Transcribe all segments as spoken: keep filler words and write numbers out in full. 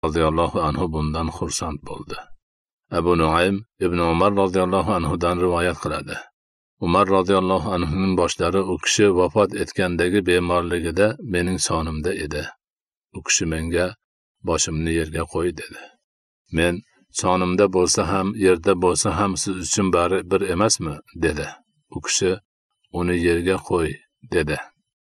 roziyallohu anhu bundan xursand bo'ldi. Abu Nuaym ibn Umar roziyallohu anhudan rivoyat qiladi. Umar roziyallohu anhuning boshlari u kishi vafot etgandagi bemorligida mening sonimda edi. U kishi menga boshimni yerga qo'y dedi. Men sonimda bo'lsa ham, yerda bo'lsa ham siz uchun bari bir emasmi dedi. U kishi uni yerga qo'y dedi.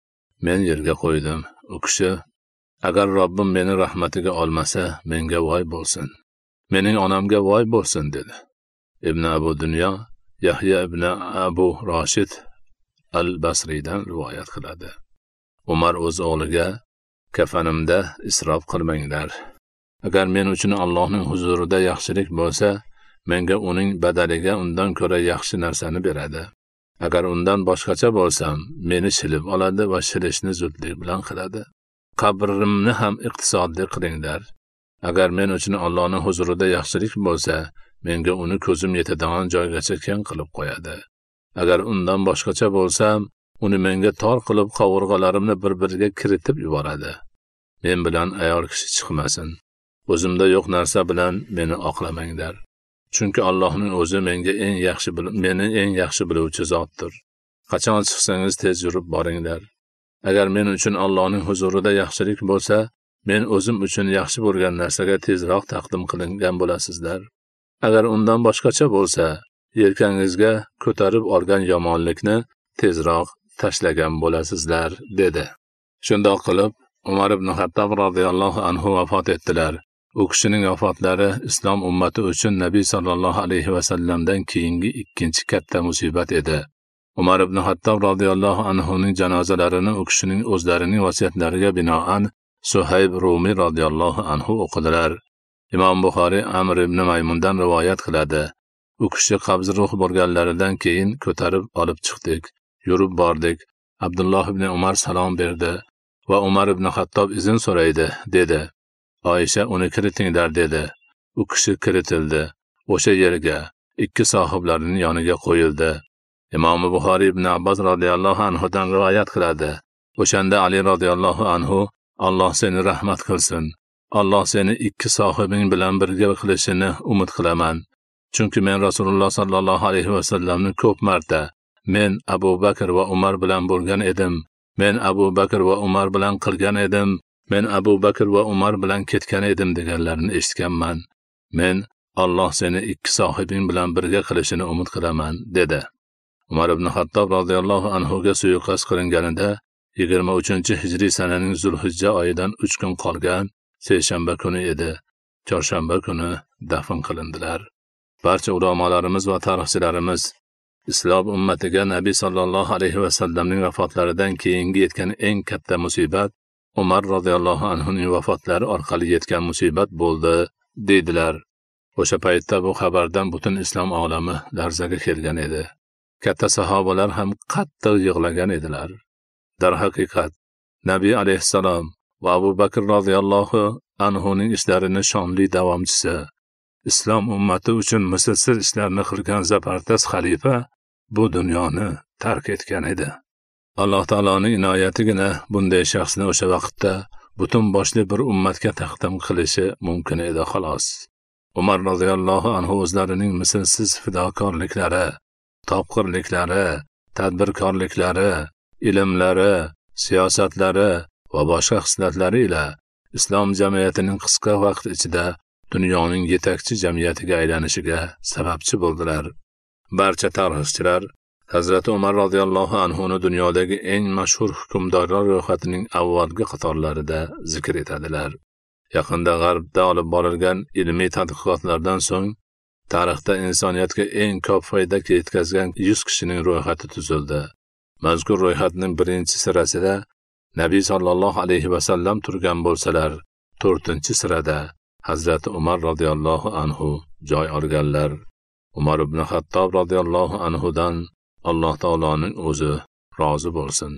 Men yerga qo'ydim. U kishi agar Robbim meni rahmatiga olmasa, menga voy bo'lsin. Mening onamga voy bo'lsin dedi. Ibn Abu Dunyo Yahya ibn Abu Rashid al-Basriydan rivoyat qiladi. Umar o'z o'g'liga kafanimda isrof qilmanglar. Agar men uchun Allohning huzurida yaxshilik bo'lsa, menga uning badaliga undan ko'ra yaxshi narsani beradi. Agar undan boshqacha bo'lsam, meni shilib oladi va shilishni zudlik bilan qiladi. Qabrimni ham iqtisodli qilinglar. Agar men uchun Allohning huzurida yaxshilik bo'lsa, menga uni ko'zim yetadigan joygacha keng qilib qo'yadi. Agar undan boshqacha bo'lsam, uni menga tor qilib qovurg'alarimni bir-biriga kiritib yuboradi. Men bilan ayol kishi chiqmasin. O'zimda yo'q narsa bilan meni oqlamanglar. Chunki Allohning o'zi menga eng yaxshi meni eng yaxshi biluvchi zotdir. Qachon chiqsangiz tez yurib boringlar. Agar men uchun Allohning huzurida yaxshilik bo'lsa, men o'zim uchun yaxshi bo'lgan narsaga tezroq taqdim qilingan bo'lasizlar. Agar undan boshqacha bo'lsa, yelkangizga ko'tarib olgan yomonlikni tezroq tashlagan bo'lasizlar dedi. Shundoq qilib, Umar ibn Xattob roziyallohu anhu vafot etdilar. U kishining vafotlari islom ummati uchun Nabiy sallallohu alayhi va sallamdan keyingi ikkinchi katta musibat edi. Umar ibn Xattob roziyallohu anhuning janozalarini u kishining o'zlarining vasiyatlariga binoan Suhayb Rumi roziyallohu anhu o'qidilar. Imom Buxoriy Amr ibn Maymundan rivoyat qiladi. U kishi qabz ruh bo'lganlaridan keyin ko'tarib olib chiqdik, yurib bordik. Abdulloh ibn Umar salom berdi va Umar ibn Xattob izn so'raydi dedi. Oysha uni kiritinglar dedi. U kishi kiritildi. O'sha yerga ikki sohiblarining yoniga qo'yildi. Imom Buxoriy ibn Abbos radhiyallohu anhudan rivoyat qiladi. O'shanda Ali radhiyallohu anhu Alloh seni rahmat qilsin. Alloh seni ikki sohibing bilan birga qilishini umid qilaman. Chunki men Rasululloh sallallohu alayhi va sallamni ko'p marta men Abu Bakr va Umar bilan bo'lgan edim. Men Abu Bakr va Umar bilan qilgan edim. Men Abu Bakr va Umar bilan ketgan edim deganlarini eshitganman. Men Alloh seni ikki sohibing bilan birga qilishini umid qilaman dedi. Umar ibn Xattob radhiyallohu anhu ga suiqasd qilinganida yigirma uchinchi hijriy sananing Zulhijja oyidan uch kun qolgan seshanba kuni edi. Chorshanba kuni dafn qilindilar. Barcha ulamolarimiz va tarixchilarimiz islom ummatiga Nabiy sallallohu alayhi va sallamning vafotlaridan keyingi yetgan eng katta musibat Umar radhiyallohu anhuning vafotlari orqali yetgan musibat bo'ldi dedilar. O'sha paytda bu xabardan butun islom olami larzaga kelgan edi. Katta sahobalar ham qattiq yig'lagan edilar. Darhaqiqat, Nabiy alayhissalom va Abu Bakr radhiyallohu anhuning ishlarini shonli davomchisi, islom ummati uchun mislsiz ishlarni qilgan zafardas xalifa bu dunyoni tark etgan edi. Alloh taoloning inoyatigina bunday shaxsni o'sha vaqtda butun boshli bir ummatga taqdim qilishi mumkin edi xolos. Umar radhiyallohu anhu o'zlarining mislsiz fidokorliklari, topqirliklari, tadbirkorliklari, ilmlari, siyosatlari va boshqa xislatlari ila islom jamiyatining qisqa vaqt ichida dunyoning yetakchi jamiyatiga aylanishiga sababchi bo'ldilar. Barcha tarixchilar Hazrati Umar radhiyallohu anhuni dunyodagi eng mashhur hukmdorlar ro'yxatining avvalgi qatorlarida zikr etadilar. Yaqinda G'arbda olib borilgan ilmiy tadqiqotlardan so'ng tarixda insoniyatga eng ko'p foyda yetkazgan yuz kishining ro'yxati tuzildi. Mazkur ro'yxatning birinchi sirasida Nabiy sallallohu alayhi va sallam turgan bo'lsalar, to'rtinchi sirada Hazrati Umar radhiyallohu anhu joy olganlar. Umar ibn Xattob radhiyallohu anhudan Alloh taoloning o'zi rozi bo'lsin.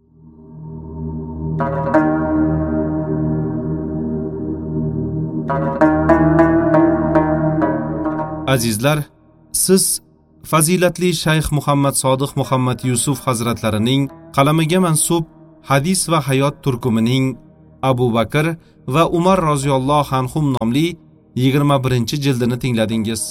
Azizlar, siz fazilatli Shayx Muhammad Sodiq Muhammad Yusuf hazratlarining qalamiga mansub hadis va hayot turkumining Abu Bakr va Umar roziyallohu anhum nomli yigirma birinchi jildini tingladingiz.